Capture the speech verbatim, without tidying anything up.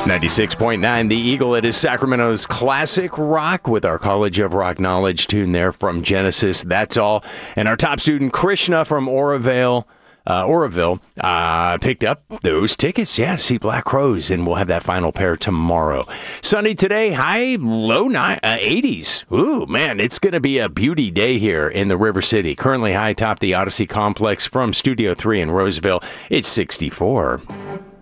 ninety-six point nine The Eagle. It is Sacramento's classic rock with our College of Rock Knowledge tune there from Genesis. That's all. And our top student, Krishna from Oroville, uh, Oroville, uh, picked up those tickets, yeah, to see Black Crowes, and we'll have that final pair tomorrow. Sunny today, high, low ni- uh, eighties. Ooh, man, it's going to be a beauty day here in the River City. Currently high atop the Odyssey Complex from Studio three in Roseville. It's sixty-four.